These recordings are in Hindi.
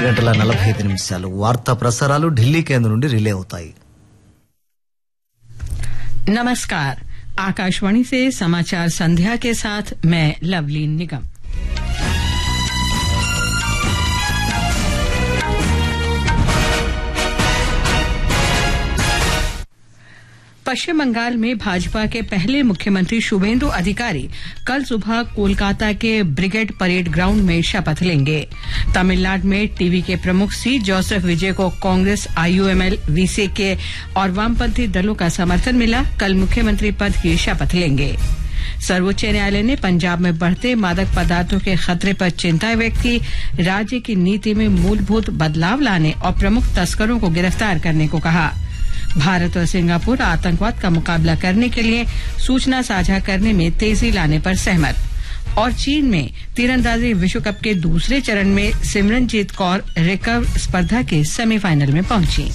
7:45 వార్తా ప్రసారాలు ఢిల్లీ కేంద్రం నుండి రిలే అవుతాయి. नमस्कार, आकाशवाणी से समाचार संध्या के साथ मैं लवलीन निगम। पश्चिम बंगाल में भाजपा के पहले मुख्यमंत्री शुभेंदु अधिकारी कल सुबह कोलकाता के ब्रिगेड परेड ग्राउंड में शपथ लेंगे। तमिलनाडु में टीवी के प्रमुख सी जोसेफ विजय को कांग्रेस, आईयूएमएल, वीसीके और वामपंथी दलों का समर्थन मिला। कल मुख्यमंत्री पद की शपथ लेंगे। सर्वोच्च न्यायालय ने पंजाब में बढ़ते मादक पदार्थों के खतरे पर चिंता व्यक्त की। राज्य की नीति में मूलभूत बदलाव लाने और प्रमुख तस्करों को गिरफ्तार करने को कहा। भारत और सिंगापुर आतंकवाद का मुकाबला करने के लिए सूचना साझा करने में तेजी लाने पर सहमत। और चीन में तीरंदाजी विश्व कप के दूसरे चरण में सिमरनजीत कौर रिकर्व स्पर्धा के सेमीफाइनल में पहुंची।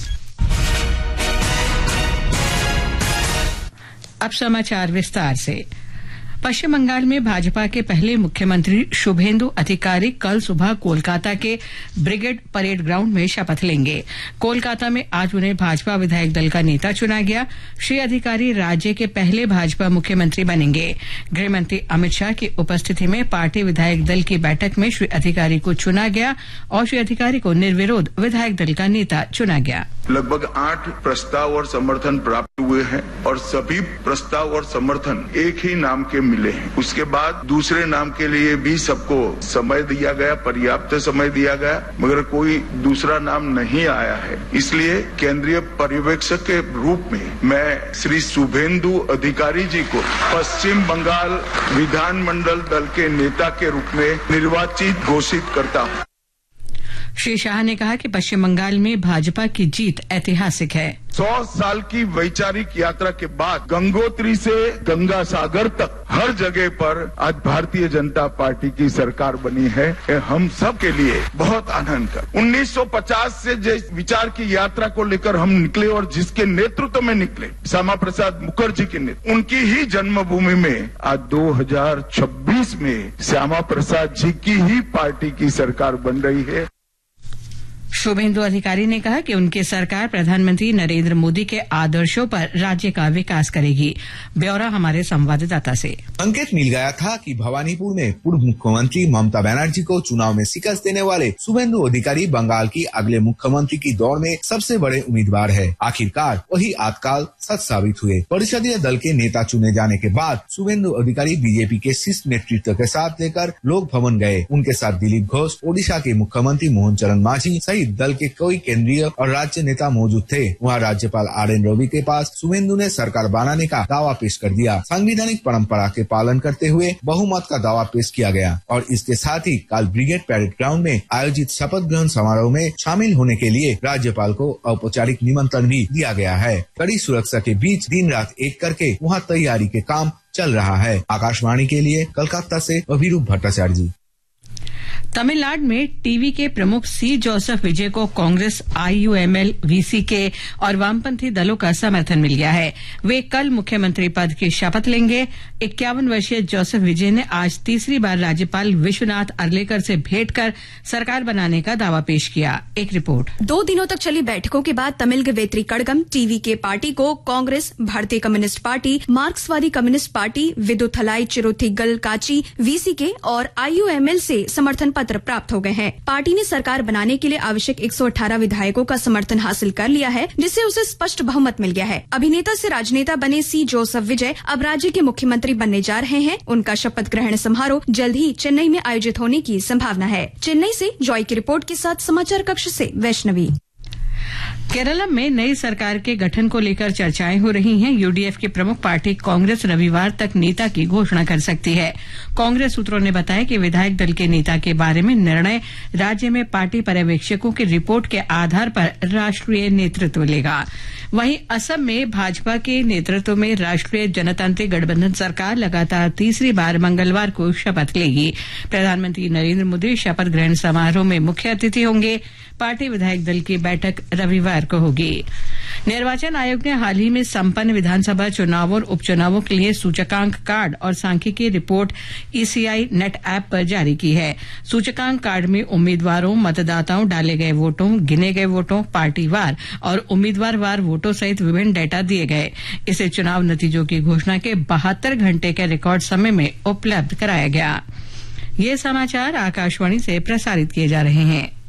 अब समाचार विस्तार से। पश्चिम बंगाल में भाजपा के पहले मुख्यमंत्री शुभेंदु अधिकारी कल सुबह कोलकाता के ब्रिगेड परेड ग्राउंड में शपथ लेंगे। कोलकाता में आज उन्हें भाजपा विधायक दल का नेता चुना गया। श्री अधिकारी राज्य के पहले भाजपा मुख्यमंत्री बनेंगे। गृहमंत्री अमित शाह की उपस्थिति में पार्टी विधायक दल की बैठक में श्री अधिकारी को चुना गया और श्री अधिकारी को निर्विरोध विधायक दल का नेता चुना गया। लगभग 8 प्रस्ताव और समर्थन प्राप्त हुए हैं और सभी प्रस्ताव और समर्थन एक ही नाम के मिले हैं। उसके बाद दूसरे नाम के लिए भी सबको समय दिया गया, पर्याप्त समय दिया गया, मगर कोई दूसरा नाम नहीं आया है। इसलिए केंद्रीय पर्यवेक्षक के रूप में मैं श्री शुभेंदु अधिकारी जी को पश्चिम बंगाल विधानमंडल दल के नेता के रूप में निर्वाचित घोषित करता हूँ। श्री शाह ने कहा कि पश्चिम बंगाल में भाजपा की जीत ऐतिहासिक है। 100 साल की वैचारिक यात्रा के बाद गंगोत्री से गंगा सागर तक हर जगह पर आज भारतीय जनता पार्टी की सरकार बनी है। हम सब के लिए बहुत आनंद का 1950 से जिस विचार की यात्रा को लेकर हम निकले और जिसके नेतृत्व में निकले, श्यामा प्रसाद मुखर्जी के नेतृत्व, उनकी ही जन्मभूमि में आज 2026 में श्यामा प्रसाद जी की ही पार्टी की सरकार बन रही है। शुभेंदु अधिकारी ने कहा कि उनकी सरकार प्रधानमंत्री नरेंद्र मोदी के आदर्शों पर राज्य का विकास करेगी। ब्यौरा हमारे संवाददाता से। संकेत मिल गया था कि भवानीपुर में पूर्व मुख्यमंत्री ममता बनर्जी को चुनाव में शिकस्त देने वाले शुभेंदु अधिकारी बंगाल की अगले मुख्यमंत्री की दौड़ में सबसे बड़े उम्मीदवार है। आखिरकार वही आतकाल सच साबित हुए। परिषदीय दल के नेता चुने जाने के बाद शुभेंदु अधिकारी बीजेपी के शीर्ष नेतृत्व के साथ लेकर लोक भवन गए। उनके साथ दिलीप घोष, ओडिशा के मुख्यमंत्री मोहन चरण मांझी सहित दल के कई केंद्रीय और राज्य नेता मौजूद थे। वहां राज्यपाल आरएन रवि के पास शुभेंदु ने सरकार बनाने का दावा पेश कर दिया। संवैधानिक परंपरा के पालन करते हुए बहुमत का दावा पेश किया गया और इसके साथ ही कल ब्रिगेड परेड ग्राउंड में आयोजित शपथ ग्रहण समारोह में शामिल होने के लिए राज्यपाल को औपचारिक निमंत्रण भी दिया गया है। कड़ी सुरक्षा के बीच दिन रात एक करके वहाँ तैयारी के काम चल रहा है। आकाशवाणी के लिए कोलकाता से अभिरूप भट्टाचार्य जी। तमिलनाडु में टीवी के प्रमुख सी जोसेफ विजय को कांग्रेस, आईयूएमएल, वीसीके और वामपंथी दलों का समर्थन मिल गया है। वे कल मुख्यमंत्री पद की शपथ लेंगे। 51 वर्षीय जोसेफ विजय ने आज तीसरी बार राज्यपाल विश्वनाथ अर्लेकर से भेंट कर सरकार बनाने का दावा पेश किया। एक रिपोर्ट। 2 दिनों तक चली बैठकों के बाद तमिल वेत्री कड़गम टीवी के पार्टी को कांग्रेस, भारतीय कम्युनिस्ट पार्टी, मार्क्सवादी कम्युनिस्ट पार्टी, विदुथलाई चिरुथिगल काची, वीसीके और आईयूएमएल से समर्थन पत्र प्राप्त हो गए हैं। पार्टी ने सरकार बनाने के लिए आवश्यक 118 विधायकों का समर्थन हासिल कर लिया है, जिससे उसे स्पष्ट बहुमत मिल गया है। अभिनेता से राजनेता बने सी जोसेफ विजय अब राज्य के मुख्यमंत्री बनने जा रहे हैं। उनका शपथ ग्रहण समारोह जल्द ही चेन्नई में आयोजित होने की संभावना है। चेन्नई से जॉय की रिपोर्ट के साथ समाचार कक्ष से वैष्णवी। केरल में नई सरकार के गठन को लेकर चर्चाएं हो रही हैं। यूडीएफ की प्रमुख पार्टी कांग्रेस रविवार तक नेता की घोषणा कर सकती है। कांग्रेस सूत्रों ने बताया कि विधायक दल के नेता के बारे में निर्णय राज्य में पार्टी पर्यवेक्षकों की रिपोर्ट के आधार पर राष्ट्रीय नेतृत्व लेगा। वहीं असम में भाजपा के नेतृत्व में राष्ट्रीय जनतांत्रिक गठबंधन सरकार लगातार तीसरी बार मंगलवार को शपथ लेगी। प्रधानमंत्री नरेंद्र मोदी शपथ ग्रहण समारोह में मुख्य अतिथि होंगे। पार्टी विधायक दल की बैठक रविवार को होगी। निर्वाचन आयोग ने हाल ही में संपन्न विधानसभा चुनाव और उपचुनावों के लिए सूचकांक कार्ड और सांख्यिकी रिपोर्ट ईसीआई नेट ऐप पर जारी की है। सूचकांक कार्ड में उम्मीदवारों, मतदाताओं, डाले गए वोटों, गिने गए वोटों, पार्टीवार और उम्मीदवार वोटों सहित विभिन्न डेटा दिए गए। इसे चुनाव नतीजों की घोषणा के 72 घंटे के रिकॉर्ड समय में उपलब्ध कराया गया। ये समाचार आकाशवाणी से प्रसारित किए जा रहे हैं।